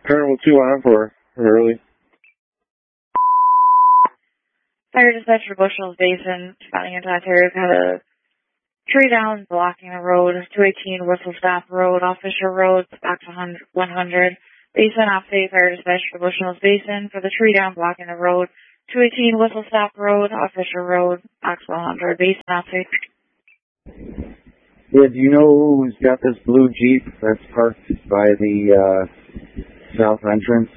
Colonel 2 on for early. Fire dispatcher Bushells Basin, responding into Ontario, had a tree down blocking the road, 218 Whistle Stop Road, off Fisher Road, back to 100. Basin, off-state fire dispatcher Bushells Basin for the tree down blocking the road, 218 Whistle Stop Road, off Fisher Road, back to 100. Basin, off-state. Yeah, do you know who's got this blue Jeep that's parked by the south entrance?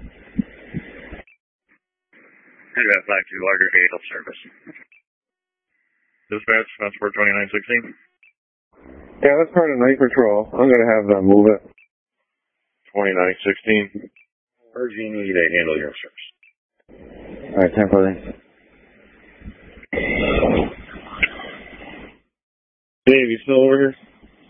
Hey, that's actually larger vehicle service. Dispatch, transport 2916. Yeah, that's part of night patrol. I'm going to have them move it. 2916. Urging you to handle your service. All right, 10 for Dave, you still over here?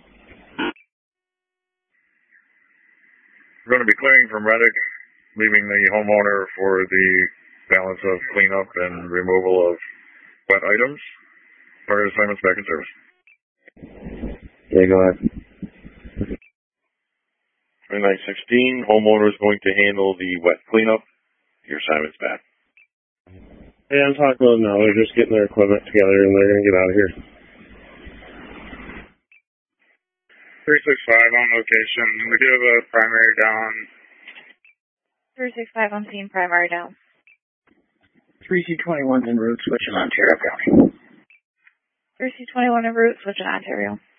We're going to be clearing from Reddick, leaving the homeowner for the balance of cleanup and removal of wet items. Fire assignments back in service. Yeah, go ahead. 2916, homeowner is going to handle the wet cleanup. Your assignment's back. Yeah, I'm talking about them now. They're just getting their equipment together and they're going to get out of here. 365 on location. We do have a primary down. 365 on scene, primary down. 3C21 en route, switching Ontario County. 3C21 en route, switching Ontario.